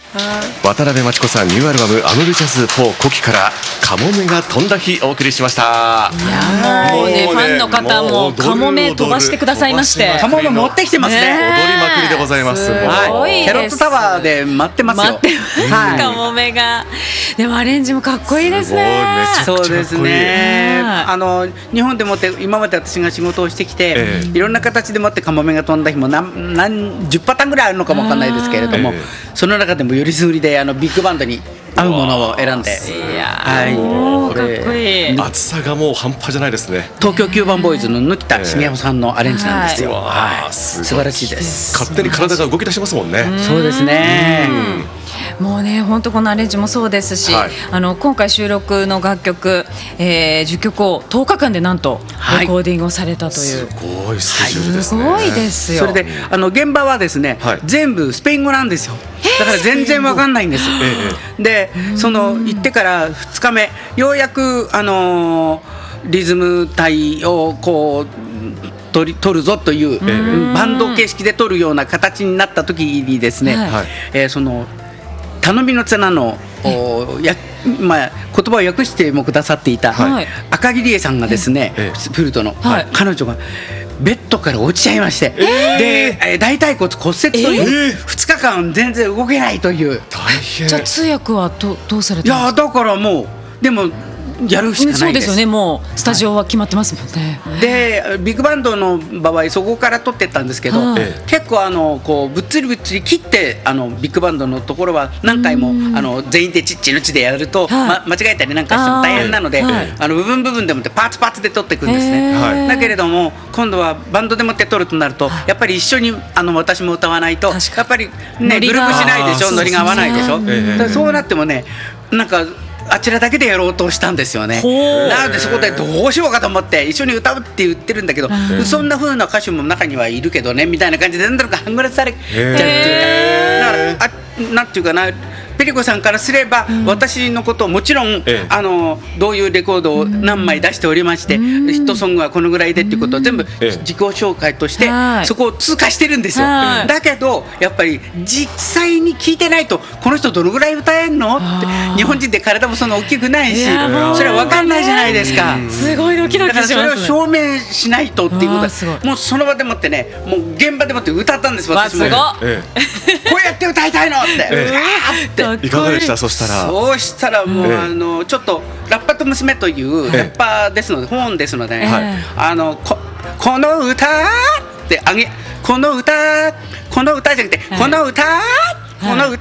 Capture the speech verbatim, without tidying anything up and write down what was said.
渡辺真知子さんニューアルバムアムルジャズフォー古希からカモメが飛んだ日お送りしました。 いやもうね、ファンの方もカモメ飛ばしてくださいまして、 カモメ持ってきてますね。 踊りまくりでございます。 すごいです。 キャロットタワーで待ってますよ。 待ってます、カモメが。でもアレンジもかっこいいですね。 そうですね。あの日本でもって今まで私が仕事をしてきて、えー、いろんな形でもってカモメが飛んだ日も何何十パターンぐらいあるのかもわかんないですけれども、えー、その中でもよりすぐりであのビッグバンドに合うものを選んで、 いやはい、 もうかっこいい。 厚さがもう半端じゃないですね。 東京きゅうばんボーイズの貫田重穂さんのアレンジなんですよ。はい、素晴らしいです。 勝手に体が動き出しますもんね。 そうですね。 もうね、本当このアレンジもそうですし、はい、あの今回収録の楽曲、えー、じゅっきょくをとおかかんでなんとレコーディングをされたという、 はい、すごいスケジュールですね。 すごいですよ。 それであの現場はですね、はい、全部スペイン語なんですよ。だから全然わかんないんです。えー、でその行ってからふつかめようやくあのー、リズム隊をこう取り取るぞという、えー、バンド形式で取るような形になった時にですね、はい、えー、その頼みの綱のや、まあ、言葉を訳してもくださっていた、はい、赤木理恵さんがですね、えー、フルートの、はい、彼女がベッドから落ちちゃいまして、えー、で大腿骨骨折という、えー、ふつかかん全然動けないという。 大変。 じゃあ通訳はどどうされたんですか？ いやだからもうでもやるしかないです。 そうですよね。もうスタジオは決まってますもんね。 はい、でビッグバンドの場合そこから撮ってったんですけど、はい、結構あのこうぶっつりぶっつり切ってあのビッグバンドのところは何回もあの全員でチッチのチでやると、はい、ま、間違えたりなんかしても大変なので、はい、あの部分部分でもってパーツパーツで撮っていくんですね。はい、だけれども今度はバンドでもって撮るとなるとやっぱり一緒にあの私も歌わないとやっぱりねグループしないでしょ、ノリが合わないでしょ。そうそうなってもねなんかあちらだけでやろうとしたんですよね。なのでそこでどうしようかと思って一緒に歌うって言ってるんだけど、そんな風な歌手も中にはいるけどねみたいな感じでなんだろうか半グラされちゃうっていうか、だからあなんていうかな、ペリコさんからすれば、うん、私のことをもちろん、ええ、あのどういうレコードを何枚出しておりまして、うん、ヒットソングはこのぐらいでっていうことを全部自己紹介として、ええ、そこを通過してるんですよ。だけどやっぱり実際に聞いてないとこの人どのぐらい歌えんのって、日本人って体もそんな大きくないし、それは分かんないじゃないですか。 すごいドキドキしますね。 だからそれを証明しないとっていうことで、もうその場でもってね、もう現場でもって歌ったんです。私も、ええ、こうやって歌いたいのって、ええ、うわーって。 いかがでした？そしたらそうしたらもう、ええ、あのちょっとラッパと娘というラッパーですので、ホーンですので、ね、はい、あの こ, この歌ってあげこの歌この歌じゃなくて、はい、この歌この歌